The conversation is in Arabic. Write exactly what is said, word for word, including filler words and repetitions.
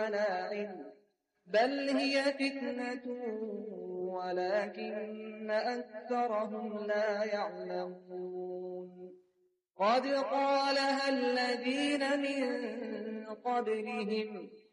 ولا علم بل هي فتنة ولكن أكثرهم لا يعلمون قد قالها الذين من قبلهم